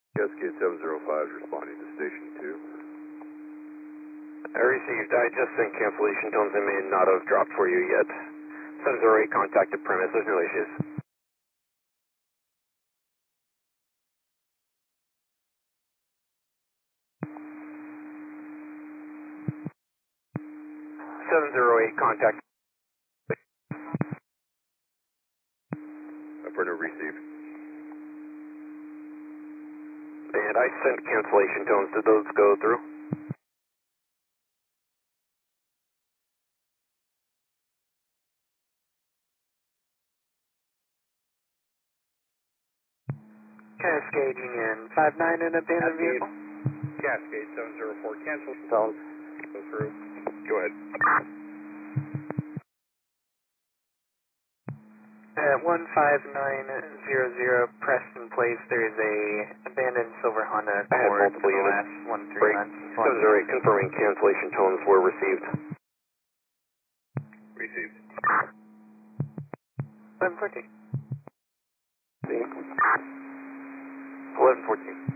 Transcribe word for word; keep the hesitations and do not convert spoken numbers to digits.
Cascade seven zero five is responding to Station two. I received. I just sent cancellation tones. They may not have dropped for you yet. seven zero eight contacted premise. There's no issues. seven zero eight contact. Affirmative received. And I sent cancellation tones. Did those go through? Cascade Union five nine in abandoned vehicle. Cascade seven zero four, cancel. Tones. Go through. Go ahead. At one five nine zero zero Preston Place, there is a abandoned silver Honda I had Accord multiple for the units. last one three Break. months. seven zero eight confirming cancellation tones were received. Received. eleven fourteen. eleven fourteen.